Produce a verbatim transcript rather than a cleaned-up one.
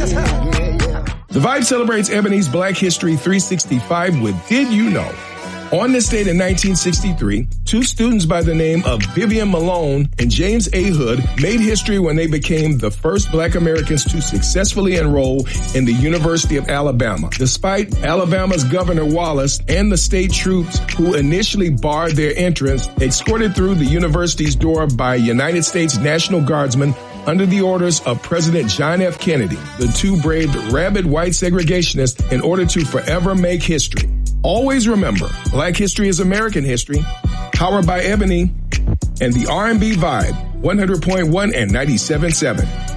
The Vibe celebrates Ebony's Black History three sixty-five with Did You Know? On this date in nineteen sixty-three, two students by the name of Vivian Malone and James A. Hood made history when they became the first Black Americans to successfully enroll in the University of Alabama, despite Alabama's Governor Wallace and the state troops who initially barred their entrance, escorted through the university's door by United States National Guardsmen under the orders of President John F. Kennedy. The two braved rabid white segregationists in order to forever make history. Always remember, Black history is American history. Powered by Ebony and the R and B Vibe, one hundred point one and ninety-seven point seven.